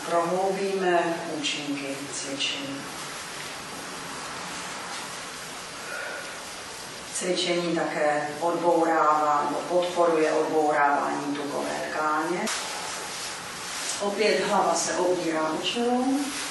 prohloubíme účinky cvičení. Cvičení také odbourává nebo podporuje odbourávání tukové tkáně. Opět hlava se obírá o čelo.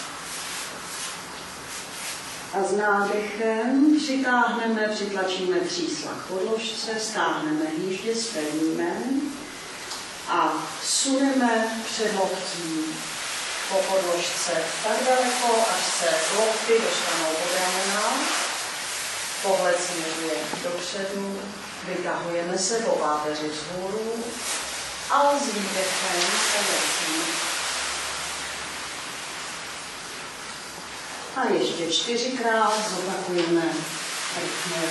A s nádechem přitlačíme třísla k podložce, stáhneme hýždě, spevníme a suneme před loktí po podložce tak daleko, až se lokty dostanou pod ramena. Pohled směřuje dopředu, vytahujeme se po páteři vzhůru a s výdechem se vracíme. A ještě 4krát zopakujeme rychle.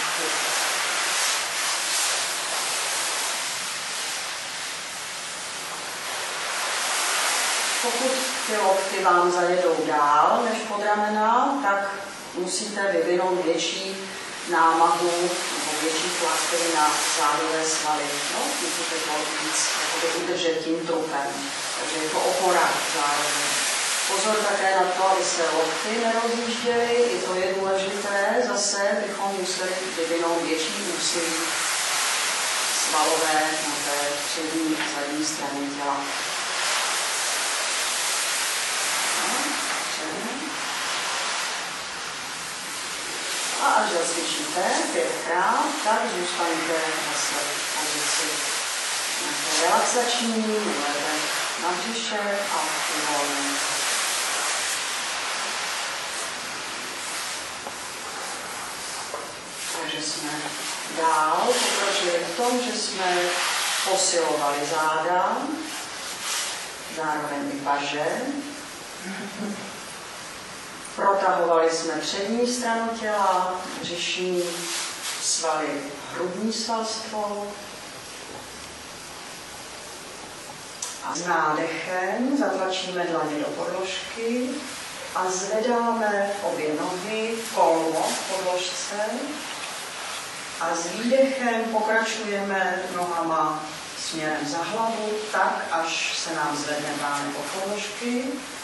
Pokud ty lokty vám zajedou dál než pod ramena, tak musíte vyvinout větší námahu nebo větší tlak na zádové svaly. No, musíte to víc udržet tím trupem. Takže je to opora zároveň. Pozor také na to, aby se lokty nerozjížděly, i to je důležité. Zase bychom museli vyvinout větší úsilí svalové na té přední a zadní straně těla. A až zacvičíte 5krát, tak zůstaňte zase v pozici relaxační, ležte na břiše a uvolnění. Takže jsme dál pokročili v tom, že jsme posilovali záda, zároveň i paže. Protahovali jsme přední stranu těla, břišní svaly, hrudní svalstvo. A s nádechem zatlačíme dlaně do podložky a zvedáme obě nohy kolmo v podložce. A s výdechem pokračujeme nohama směrem za hlavu, tak, až se nám zvedne bánek od podložky.